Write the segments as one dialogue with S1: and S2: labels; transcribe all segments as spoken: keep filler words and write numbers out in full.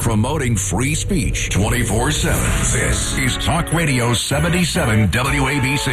S1: promoting free speech twenty-four seven. This is Talk Radio seventy-seven W A B C.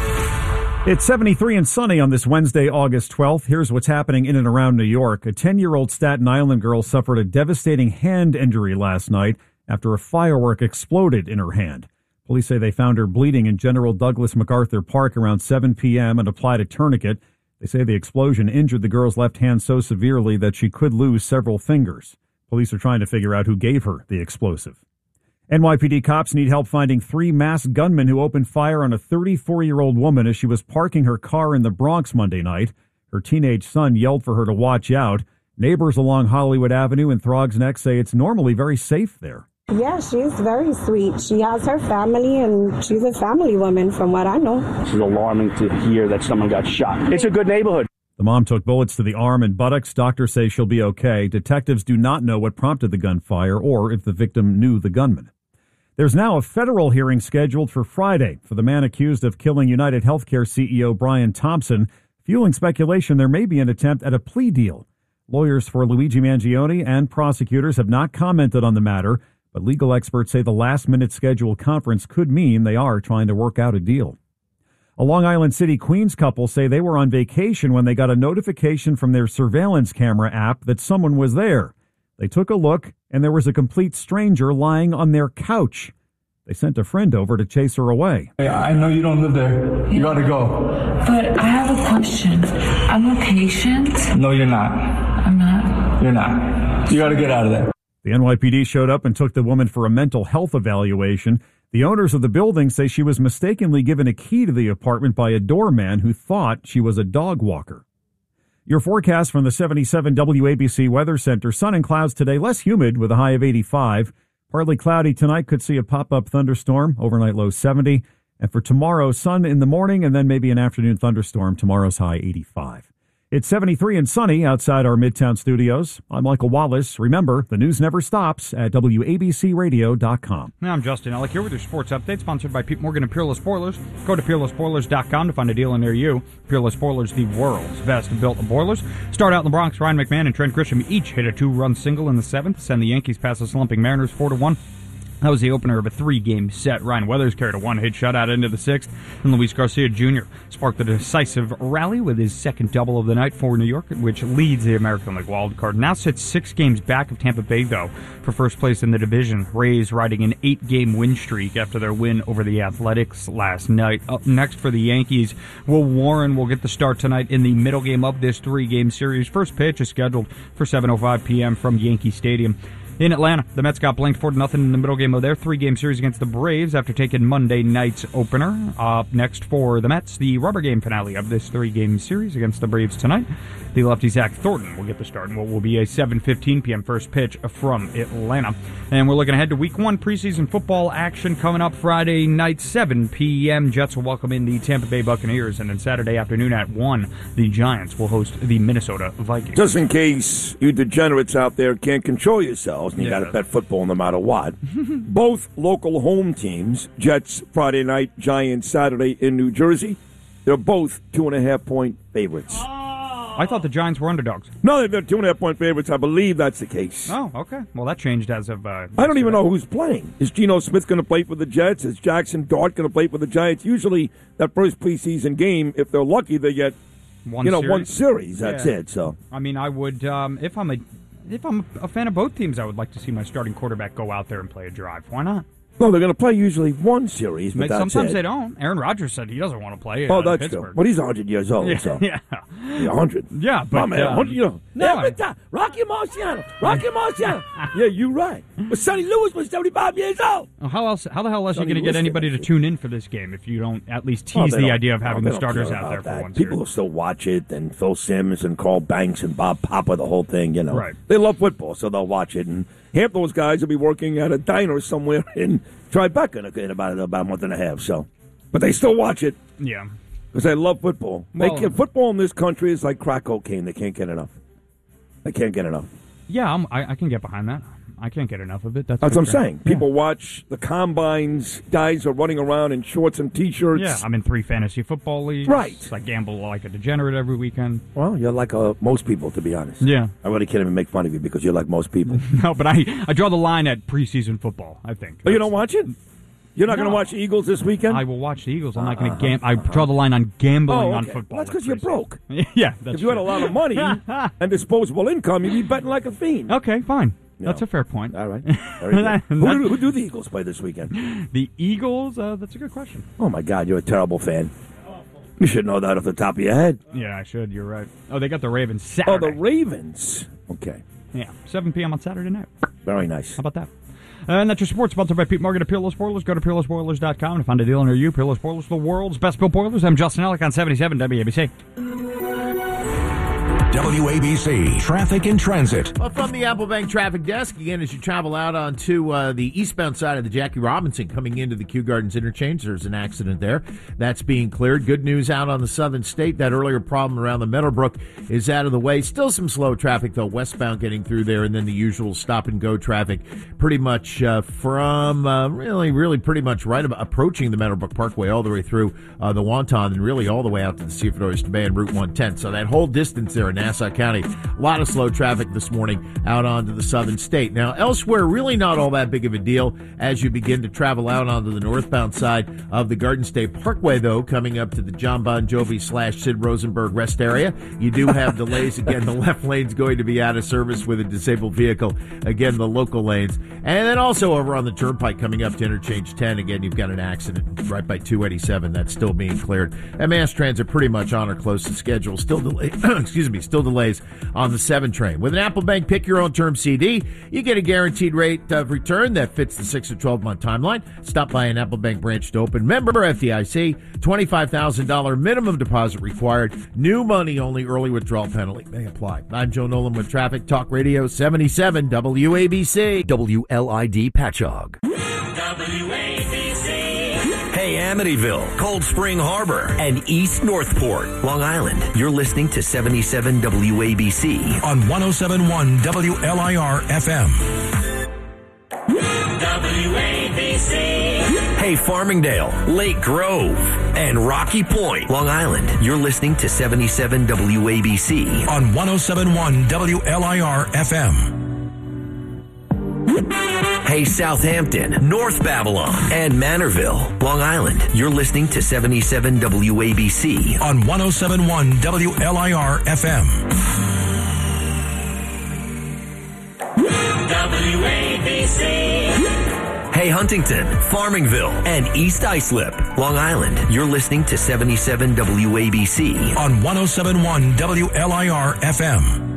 S2: It's seventy-three and sunny on this Wednesday, August twelfth. Here's what's happening in and around New York. A ten-year-old Staten Island girl suffered a devastating hand injury last night after a firework exploded in her hand. Police say they found her bleeding in General Douglas MacArthur Park around seven p.m. and applied a tourniquet. They say the explosion injured the girl's left hand so severely that she could lose several fingers. Police are trying to figure out who gave her the explosive. N Y P D cops need help finding three masked gunmen who opened fire on a thirty-four-year-old woman as she was parking her car in the Bronx Monday night. Her teenage son yelled for her to watch out. Neighbors along Hollywood Avenue and Throgs Neck say it's normally very safe there.
S3: Yeah, she's very sweet. She has her family, and she's a family woman from what I know.
S4: It's alarming to hear that someone got shot. It's a good neighborhood.
S2: The mom took bullets to the arm and buttocks. Doctors say she'll be okay. Detectives do not know what prompted the gunfire or if the victim knew the gunman. There's now a federal hearing scheduled for Friday for the man accused of killing United Healthcare C E O Brian Thompson, fueling speculation there may be an attempt at a plea deal. Lawyers for Luigi Mangione and prosecutors have not commented on the matter, but legal experts say the last-minute scheduled conference could mean they are trying to work out a deal. A Long Island City Queens couple say they were on vacation when they got a notification from their surveillance camera app that someone was there. They took a look, and there was a complete stranger lying on their couch. They sent a friend over to chase her away.
S5: Hey, I know you don't live there. You gotta go.
S6: But I have a question. I'm a patient.
S5: No, you're not.
S6: I'm not.
S5: You're not. You gotta get out of there.
S2: The N Y P D showed up and took the woman for a mental health evaluation. The owners of the building say she was mistakenly given a key to the apartment by a doorman who thought she was a dog walker. Your forecast from the seventy-seven W A B C Weather Center. Sun and clouds today, less humid with a high of eighty-five. Partly cloudy tonight, could see a pop-up thunderstorm, overnight low seventy. And for tomorrow, sun in the morning and then maybe an afternoon thunderstorm, tomorrow's high eighty-five. It's seventy-three and sunny outside our Midtown studios. I'm Michael Wallace. Remember, the news never stops at W A B C radio dot com.
S7: I'm Justin Ellick here with your sports update, sponsored by Pete Morgan and Peerless Boilers. Go to peerless boilers dot com to find a deal near you. Peerless Boilers, the world's best built boilers. Start out in the Bronx. Ryan McMahon and Trent Grisham each hit a two-run single in the seventh. Send the Yankees past the slumping Mariners four to one. That was the opener of a three-game set. Ryan Weathers carried a one-hit shutout into the sixth, and Luis Garcia Junior sparked the decisive rally with his second double of the night for New York, which leads the American League wildcard. Now sits six games back of Tampa Bay, though, for first place in the division. Rays riding an eight-game win streak after their win over the Athletics last night. Up next for the Yankees, Will Warren will get the start tonight in the middle game of this three-game series. First pitch is scheduled for seven oh five p.m. from Yankee Stadium. In Atlanta, the Mets got blanked four to nothing in the middle game of their three-game series against the Braves after taking Monday night's opener. Up next for the Mets, the rubber game finale of this three-game series against the Braves tonight. The lefty Zach Thornton will get the start in what will be a seven fifteen p.m. first pitch from Atlanta. And we're looking ahead to week one preseason football action coming up Friday night, seven p.m. Jets will welcome in the Tampa Bay Buccaneers, and then Saturday afternoon at one, the Giants will host the Minnesota Vikings.
S8: Just in case you degenerates out there can't control yourselves and you
S7: Yeah.
S8: got to bet football no matter what, both local home teams, Jets Friday night, Giants Saturday in New Jersey, they're both two and a half point favorites.
S7: I thought the Giants were underdogs.
S8: No, they're two and a half point favorites. I believe that's the case.
S7: Oh, okay. Well, that changed as of... Uh,
S8: I don't even know who's playing. Is Geno Smith going to play for the Jets? Is Jackson Dart going to play for the Giants? Usually, that first preseason game, if they're lucky, they get
S7: one
S8: you know
S7: series.
S8: one series. That's
S7: Yeah.
S8: it. So
S7: I mean, I would um, if I'm a if I'm a fan of both teams, I would like to see my starting quarterback go out there and play a drive. Why not?
S8: no, they're going to play usually one series, but
S7: Maybe
S8: that's
S7: sometimes
S8: it.
S7: they don't. Aaron Rodgers said he doesn't want to play.
S8: Oh,
S7: uh,
S8: that's
S7: Pittsburgh.
S8: good. But he's one hundred years old,
S7: Yeah,
S8: so
S7: yeah.
S8: yeah, one hundred.
S7: Yeah, but
S8: My man,
S7: uh,
S8: one hundred, you know,
S7: no,
S8: every
S7: I-
S8: time. Rocky Marciano, Rocky Marciano. Yeah, you're right. But Sonny Lewis was seventy-five years old.
S7: Well, How else? How the hell else are you
S8: Sonny
S7: going to get
S8: Liston,
S7: anybody to
S8: actually.
S7: tune in for this game if you don't at least
S8: Oh,
S7: tease
S8: they
S7: the
S8: don't-
S7: idea of
S8: no,
S7: having
S8: they
S7: the
S8: don't
S7: starters
S8: care
S7: out there
S8: about
S7: for
S8: that.
S7: one
S8: People
S7: series?
S8: will still watch it, and Phil Simms and Carl Banks and Bob Papa, the whole thing, you know.
S7: Right.
S8: They love football, so they'll watch it. And half those guys will be working at a diner somewhere in Tribeca in, in about, about a month and a half. So, but they still watch it
S7: Yeah.
S8: because they love football.
S7: Well-
S8: they can, football in this country is like crack cocaine. They can't get enough. They can't get enough.
S7: Yeah, I'm, I, I can get behind that. I can't get enough of it. That's,
S8: That's what I'm
S7: great.
S8: saying.
S7: Yeah.
S8: People watch the combines. Guys are running around in shorts and T-shirts.
S7: Yeah, I'm in three fantasy football leagues.
S8: Right.
S7: I gamble like a degenerate every weekend.
S8: Well, you're like uh, most people, to be honest.
S7: Yeah.
S8: I really can't even make fun of you because you're like most people.
S7: No, but I, I draw the line at preseason football, I think.
S8: Oh, you don't watch it? You're not
S7: No.
S8: going to watch the Eagles this weekend?
S7: I will watch the Eagles. I'm not going to gam. I draw the line on gambling
S8: Oh,
S7: on
S8: okay.
S7: football.
S8: Well, that's because
S7: at
S8: you're
S7: preseason.
S8: broke.
S7: Yeah, that's
S8: If you had a
S7: true.
S8: lot of money and disposable income, you'd be betting like a fiend.
S7: Okay, fine.
S8: No.
S7: That's a fair point.
S8: All right. Very good. who, do, who do the Eagles play this weekend?
S7: The Eagles? Uh, that's a good question.
S8: Oh, my God, you're a terrible fan. You should know that off the top of your head.
S7: Yeah, I should. You're right. Oh, they got the Ravens Saturday.
S8: Oh, the Ravens. Okay.
S7: Yeah, seven p.m. on Saturday night.
S8: Very nice.
S7: How about that? Uh, and that's your sports sponsored by Pete Morgan at Peerless Boilers. Go to peerless boilers dot com to find a deal near you. Peerless Boilers, the world's best built boilers. I'm Justin Ellick on seventy-seven W A B C.
S1: W A B C Traffic and Transit.
S9: Well, from the Applebank Traffic Desk, again, as you travel out onto uh, the eastbound side of the Jackie Robinson coming into the Kew Gardens interchange, there's an accident there. That's being cleared. Good news out on the Southern State. That earlier problem around the Meadowbrook is out of the way. Still some slow traffic, though, westbound getting through there, and then the usual stop-and-go traffic pretty much uh, from uh, really, really pretty much right about approaching the Meadowbrook Parkway all the way through uh, the Wonton and really all the way out to the Seaford Oyster Bay and Route one ten. So that whole distance there in Nassau County, a lot of slow traffic this morning out onto the Southern State. Now, elsewhere, really not all that big of a deal as you begin to travel out onto the northbound side of the Garden State Parkway, though, coming up to the John Bon Jovi slash Sid Rosenberg rest area. You do have delays. Again, the left lane's going to be out of service with a disabled vehicle. Again, the local lanes. And then also over on the Turnpike coming up to Interchange ten, again, you've got an accident right by two eighty-seven. That's still being cleared. And mass transit pretty much on or close to schedule. Still delay, excuse me, still delays on the seven train. With an Applebank Pick Your Own Term C D, you get a guaranteed rate of return that fits the six or twelve month timeline. Stop by an Applebank branch to open. Member F D I C, twenty-five thousand dollars minimum deposit required. New money only. Early withdrawal penalty may apply. I'm Joe Nolan with Traffic Talk Radio seventy-seven W A B C.
S10: W L I D Patchogue.
S11: W A B C.
S10: Hey, Amityville, Cold Spring Harbor, and East Northport, Long Island. You're listening to seventy-seven W A B C
S1: on one oh seven point one W L I R F M.
S11: W A B C.
S10: Hey, Farmingdale, Lake Grove, and Rocky Point, Long Island. You're listening to seventy-seven W A B C
S1: on one oh seven point one W L I R F M.
S10: Hey, Southampton, North Babylon, and Manorville, Long Island. You're listening to seventy-seven W A B C
S1: on one oh seven point one W L I R F M.
S11: W A B C.
S10: Hey, Huntington, Farmingville, and East Islip, Long Island. You're listening to seventy-seven W A B C
S1: on one oh seven point one W L I R F M.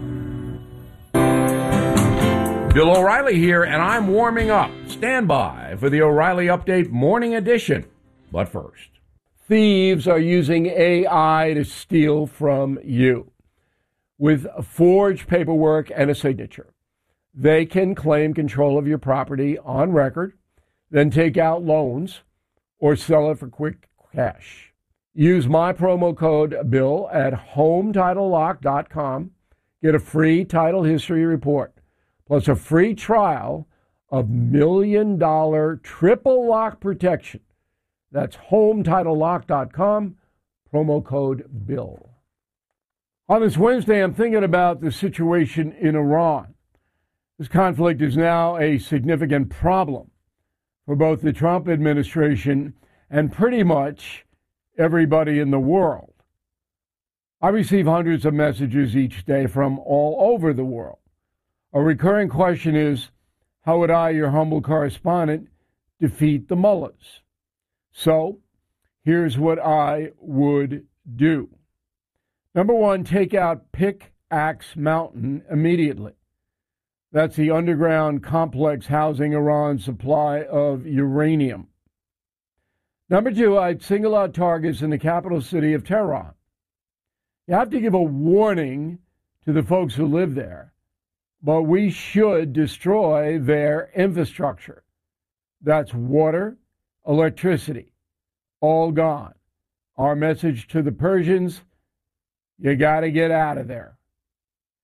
S12: Bill O'Reilly here, and I'm warming up. Stand by for the O'Reilly Update Morning Edition. But first,
S13: thieves are using A I to steal from you. With forged paperwork and a signature, they can claim control of your property on record, then take out loans or sell it for quick cash. Use my promo code BILL at home title lock dot com. Get a free title history report, plus a free trial of million dollar triple lock protection. That's home title lock dot com, promo code BILL. On this Wednesday, I'm thinking about the situation in Iran. This conflict is now a significant problem for both the Trump administration and pretty much everybody in the world. I receive hundreds of messages each day from all over the world. A recurring question is, how would I, your humble correspondent, defeat the mullahs? So, here's what I would do. Number one, take out Pickaxe Mountain immediately. That's the underground complex housing Iran's supply of uranium. Number two, I'd single out targets in the capital city of Tehran. You have to give a warning to the folks who live there, but we should destroy their infrastructure. That's water, electricity, all gone. Our message to the Persians, you got to get out of there.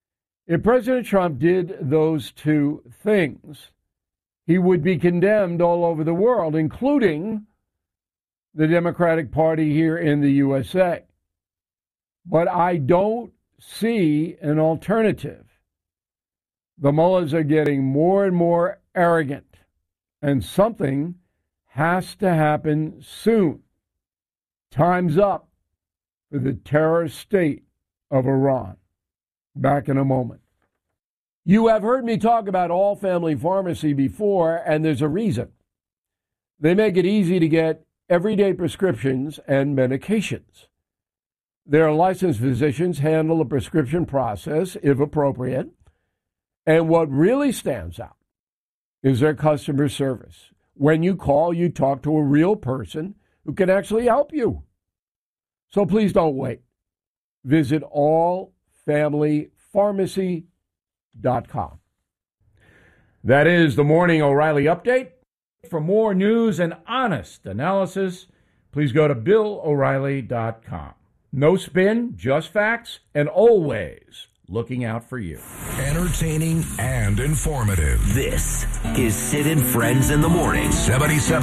S13: If President Trump did those two things, he would be condemned all over the world, including the Democratic Party here in the U S A. But I don't see an alternative. The mullahs are getting more and more arrogant, and something has to happen soon. Time's up for the terror state of Iran. Back in a moment. You have heard me talk about All Family Pharmacy before, and there's a reason. They make it easy to get everyday prescriptions and medications. Their licensed physicians handle the prescription process, if appropriate. And what really stands out is their customer service. When you call, you talk to a real person who can actually help you. So please don't wait. Visit all family pharmacy dot com.
S12: That is the Morning O'Reilly Update. For more news and honest analysis, please go to bill o'reilly dot com. No spin, just facts, and always looking out for you.
S1: Entertaining and informative.
S10: This is Sid and Friends in the Morning.
S1: seventy-seven